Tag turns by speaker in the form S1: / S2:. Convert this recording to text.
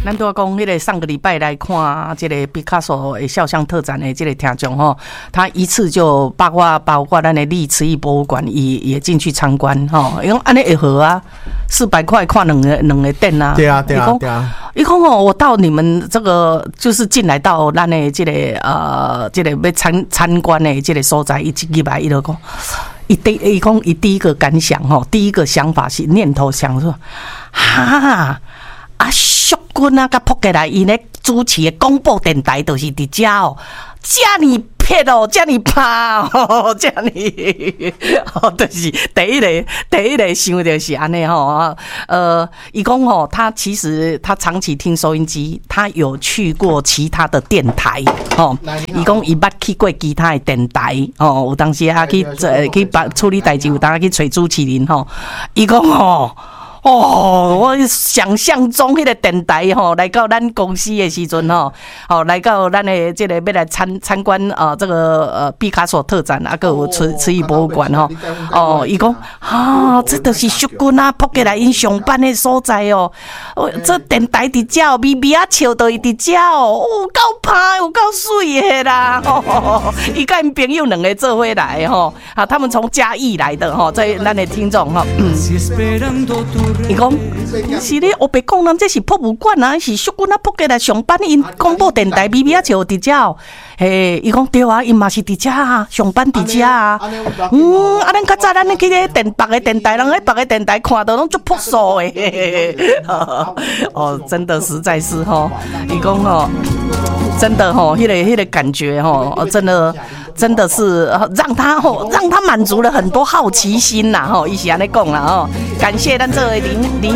S1: 咱都讲迄个上个礼拜来看这个毕卡索的肖像特展的这个听众吼，他一次就包括咱的历慈义博物馆也进去参观吼，因为安尼会好啊，400块看两个店啊。对啊。伊讲哦，我到你们这个就是进来到咱的这个这个要参观的这个所在，一入来伊就讲，伊讲伊第一个感想吼，第一个想法是念头想说，哈。淑君啊，甲扑过来，伊咧主持的广播电台，就是伫遮哦，遮尔撇哦，遮尔拍哦，遮尔，就是第一个想就是安尼吼，伊讲吼，他其实他长期听收音机，他有去过其他的电台吼，伊讲伊捌去过其他的电台哦，有当时去处理代志，有当去找主持人吼，伊讲吼。我想象中迄个电台吼，来到咱公司的时阵吼，来到咱的这个要来参观这个毕卡索特展啊，还有慈义博物馆吼，伊讲这就是淑君啊，扑过来因上班的所在哦，这电台伫遮哦，微微啊笑到伊伫遮哦，有够拍，有够水的啦，伊甲因朋友两个做伙来吼，他们从嘉义来的吼，这咱的听众吼，伊讲是咧，黑白讲咱这是博物馆啊，是淑君啊，扑过来上班，因广播电台微微啊笑伫遮哦。嘿，伊讲对啊，因嘛是伫遮啊，上班伫遮啊。咱较早咱去咧别个电台，人喺别个电台看到拢足朴素诶。真的实在是吼，伊讲吼，真的吼，迄个感觉吼，真的是让他满足了很多好奇心呐吼，伊是安尼讲啦吼，感谢咱这位林